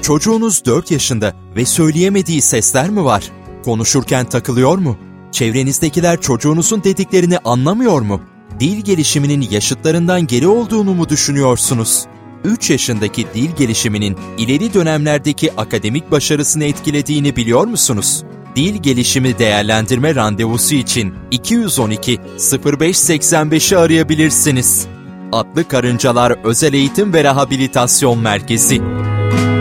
Çocuğunuz 4 yaşında ve söyleyemediği sesler mi var? Konuşurken takılıyor mu? Çevrenizdekiler çocuğunuzun dediklerini anlamıyor mu? Dil gelişiminin yaşıtlarından geri olduğunu mu düşünüyorsunuz? 3 yaşındaki dil gelişiminin ileri dönemlerdeki akademik başarısını etkilediğini biliyor musunuz? Dil gelişimi değerlendirme randevusu için 212 0585'i arayabilirsiniz. Atlı Karıncalar Özel Eğitim ve Rehabilitasyon Merkezi.